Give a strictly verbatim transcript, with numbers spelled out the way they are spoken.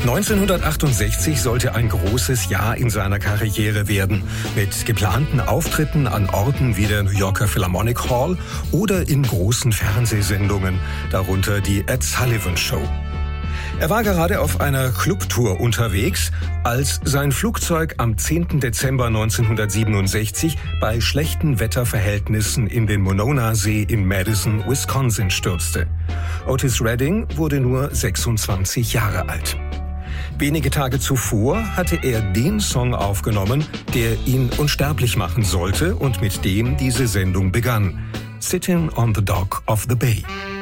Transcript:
neunzehnhundertachtundsechzig sollte ein großes Jahr in seiner Karriere werden, mit geplanten Auftritten an Orten wie der New Yorker Philharmonic Hall oder in großen Fernsehsendungen, darunter die Ed Sullivan Show. Er war gerade auf einer Clubtour unterwegs, als sein Flugzeug am zehnten Dezember neunzehnhundertsiebenundsechzig bei schlechten Wetterverhältnissen in den Monona-See in Madison, Wisconsin stürzte. Otis Redding wurde nur sechsundzwanzig Jahre alt. Wenige Tage zuvor hatte er den Song aufgenommen, der ihn unsterblich machen sollte und mit dem diese Sendung begann: Sitting on the Dock of the Bay.